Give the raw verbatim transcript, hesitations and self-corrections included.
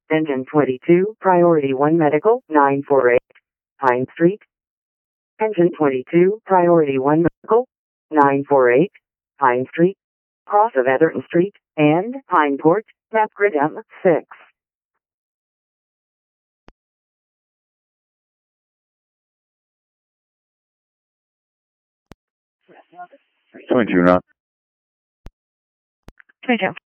Engine twenty-two, Priority one Medical, nine four eight Pine Street. Engine twenty-two, Priority one Medical, nine four eight Pine Street, cross of Etherton Street, and Pineport, Mapgrid M six. twenty-two knot. twenty-two.